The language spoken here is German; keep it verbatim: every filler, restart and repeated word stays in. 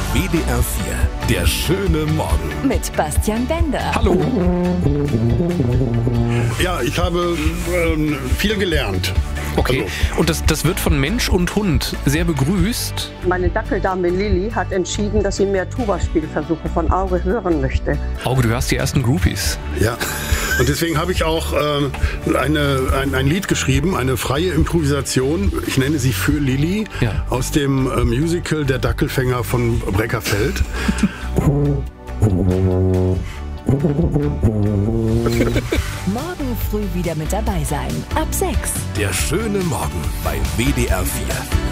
W D R vier, der schöne Morgen. Mit Bastian Bender. Hallo. Ja, ich habe ähm, viel gelernt. Okay, Also, und das, das wird von Mensch und Hund sehr begrüßt. Meine Dackeldame Lilly hat entschieden, dass sie mehr Tuba-Spielversuche von Auge hören möchte. Auge, du hast die ersten Groupies. ja. Und deswegen habe ich auch ähm, eine, ein, ein Lied geschrieben, eine freie Improvisation. Ich nenne sie Für Lilly, Ja. aus dem äh, Musical Der Dackelfänger von Breckerfeld. Morgen früh wieder mit dabei sein. Ab sechs. Der schöne Morgen bei W D R vier.